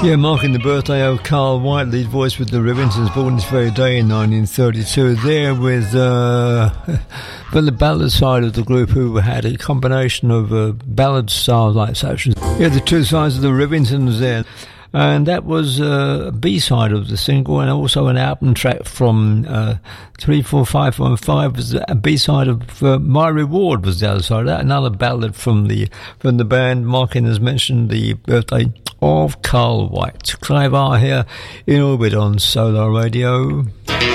Yeah, marking the birthday of Carl White, lead voice with the Rivingtons, born this very day in 1932. There with from the ballad side of the group, who had a combination of ballad styles like such. Yeah, the two sides of the Rivingtons there. And that was a B-side of the single, and also an album track from 34515 was a B-side of My Reward was the other side of that. Another ballad from the band, marking, as mentioned, the birthday of Carl White. Clive R here in Orbit on Solar Radio.